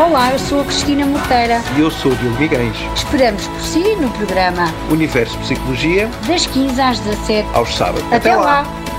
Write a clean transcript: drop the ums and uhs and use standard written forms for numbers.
Olá, eu sou a Cristina Monteira. E eu sou o Diogo Guimarães. Esperamos por si no programa Universo Psicologia, das 15 às 17, aos sábados. Até lá.